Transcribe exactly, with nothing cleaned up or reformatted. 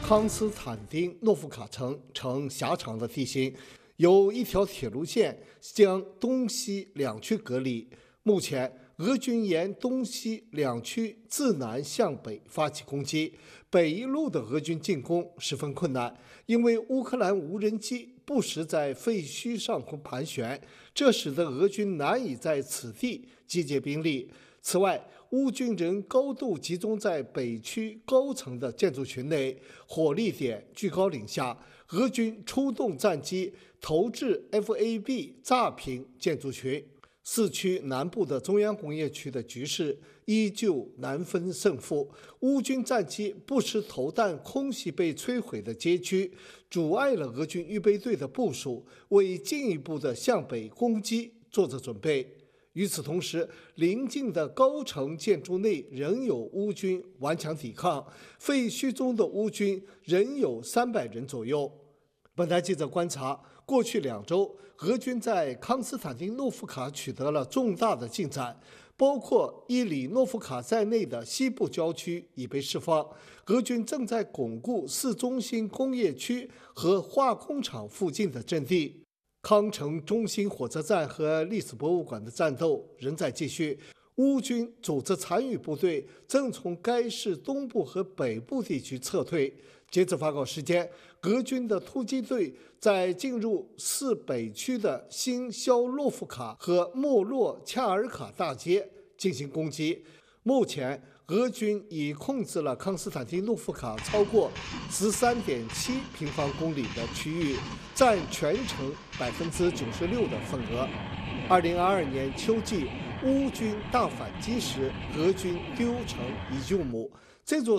康斯坦丁诺夫卡城呈狭长的地形，由一条铁路线将东西两区隔离。目前，俄军沿东西两区自南向北发起攻击，北一路的俄军进攻十分困难，因为乌克兰无人机不时在废墟上空盘旋，这使得俄军难以在此地集结兵力。此外，乌军仍高度集中在北区高层的建筑群内，火力点居高临下。俄军出动战机投掷 F A B 炸平建筑群。四区南部的中央工业区的局势依旧难分胜负，乌军战机不时投弹空袭被摧毁的街区，阻碍了俄军预备队的部署，为进一步的向北攻击做着准备。与此同时，邻近的高层建筑内仍有乌军顽强抵抗，废墟中的乌军仍有三百人左右。本台记者观察，过去两周，俄军在康斯坦丁诺夫卡取得了重大的进展，包括伊里诺夫卡在内的西部郊区已被释放。俄军正在巩固市中心工业区和化工厂附近的阵地。康城中心火车站和历史博物馆的战斗仍在继续。乌军组织残余部队正从该市东部和北部地区撤退。截至发稿时间，俄军的突击队在进入市北区的新肖洛夫卡和莫洛恰尔卡大街进行攻击。目前，俄军已控制了康斯坦丁诺夫卡超过 十三点七平方公里的区域，占全城 百分之九十六 的份额。二零二二年秋季，乌军大反击时，俄军丢城伊久姆，这座